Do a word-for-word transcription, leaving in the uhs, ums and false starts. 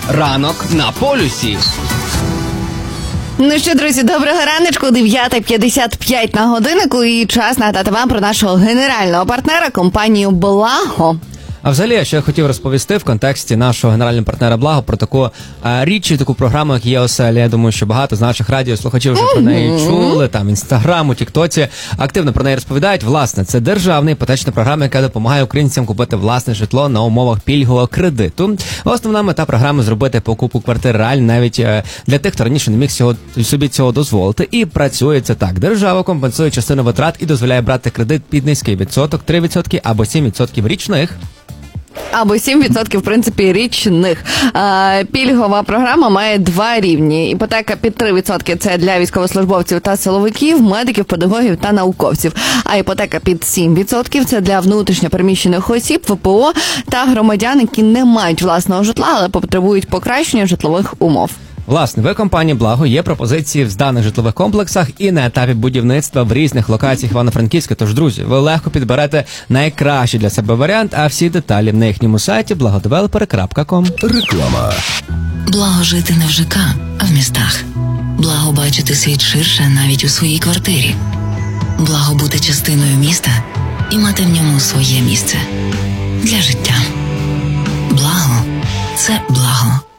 Ранок на полюсі. Ну що, друзі, доброго раночку, дев'ята п'ятдесят п'ять на годиннику, і час нагадати вам про нашого генерального партнера, компанію «Благо». А взагалі, що я хотів розповісти в контексті нашого генерального партнера «Благо» про таку а, річ і таку програму, як є «Оселя». Я думаю, що багато з наших радіослухачів вже про неї чули, там, в Інстаграму, Тіктоці, активно про неї розповідають. Власне, це державна іпотечна програма, яка допомагає українцям купити власне житло на умовах пільгового кредиту. Основна мета програми – зробити покупку квартири реально навіть для тих, хто раніше не міг цього, собі цього дозволити. І працює це так. Держава компенсує частину витрат і дозволяє брати кредит під низький відсоток, три відсотки або сім відсотків річних. Або сім відсотків, в принципі, річних. А, пільгова програма має два рівні. Іпотека під три відсотки – це для військовослужбовців та силовиків, медиків, педагогів та науковців. А іпотека під сім відсотків – це для внутрішньо переміщених осіб, ВПО та громадян, які не мають власного житла, але потребують покращення житлових умов. Власне, в компанії «Благо» є пропозиції в зданих житлових комплексах і на етапі будівництва в різних локаціях Івано-Франківська. Тож, друзі, ви легко підберете найкращий для себе варіант, а всі деталі на їхньому сайті благодевелопери крапка ком. Реклама. Благо жити не в ЖК, а в містах. Благо бачити світ ширше навіть у своїй квартирі. Благо бути частиною міста і мати в ньому своє місце. Для життя. Благо – це благо.